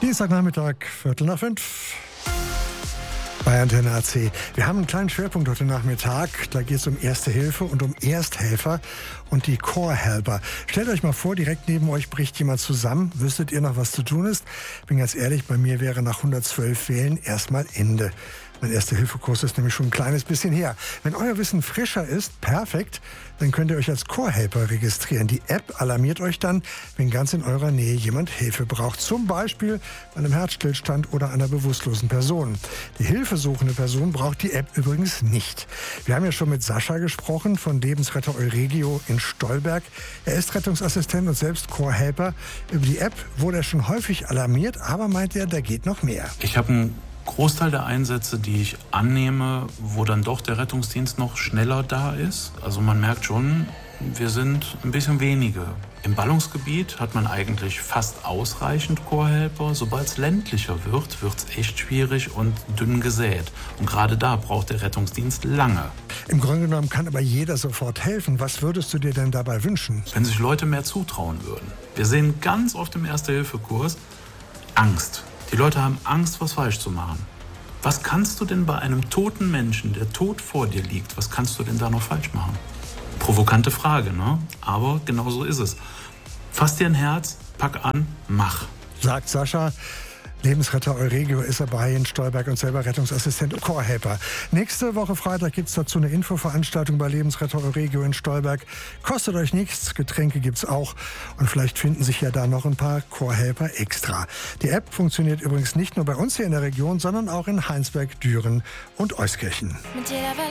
Dienstagnachmittag, 4:45 bei Antenne AC. Wir haben einen kleinen Schwerpunkt heute Nachmittag. Da geht es um Erste Hilfe und um Ersthelfer und die Core Helper. Stellt euch mal vor, direkt neben euch bricht jemand zusammen. Wüsstet ihr noch, was zu tun ist? Bin ganz ehrlich, bei mir wäre nach 112 Wählen erstmal Ende. Mein Erste-Hilfe-Kurs ist nämlich schon ein kleines bisschen her. Wenn euer Wissen frischer ist, perfekt, dann könnt ihr euch als Core-Helper registrieren. Die App alarmiert euch dann, wenn ganz in eurer Nähe jemand Hilfe braucht. Zum Beispiel bei einem Herzstillstand oder einer bewusstlosen Person. Die hilfesuchende Person braucht die App übrigens nicht. Wir haben ja schon mit Sascha gesprochen von Lebensretter Euregio in Stolberg. Er ist Rettungsassistent und selbst Core-Helper. Über die App wurde er schon häufig alarmiert, aber meint er, da geht noch mehr. Ich habe einen Großteil der Einsätze, die ich annehme, wo dann doch der Rettungsdienst noch schneller da ist. Also man merkt schon, wir sind ein bisschen wenige. Im Ballungsgebiet hat man eigentlich fast ausreichend Core-Helper. Sobald es ländlicher wird es echt schwierig und dünn gesät. Und gerade da braucht der Rettungsdienst lange. Im Grunde genommen kann aber jeder sofort helfen. Was würdest du dir denn dabei wünschen? Wenn sich Leute mehr zutrauen würden. Wir sehen ganz oft im Erste-Hilfe-Kurs Angst. Die Leute haben Angst, was falsch zu machen. Was kannst du denn bei einem toten Menschen, der tot vor dir liegt, was kannst du denn da noch falsch machen? Provokante Frage, ne? Aber genau so ist es. Fass dir ein Herz, pack an, mach. Sagt Sascha. Lebensretter Euregio ist dabei in Stolberg und selber Rettungsassistent und Core-Helper. Nächste Woche Freitag gibt es dazu eine Infoveranstaltung bei Lebensretter Euregio in Stolberg. Kostet euch nichts, Getränke gibt's auch und vielleicht finden sich ja da noch ein paar Core-Helper extra. Die App funktioniert übrigens nicht nur bei uns hier in der Region, sondern auch in Heinsberg, Düren und Euskirchen. Mit jeder Welle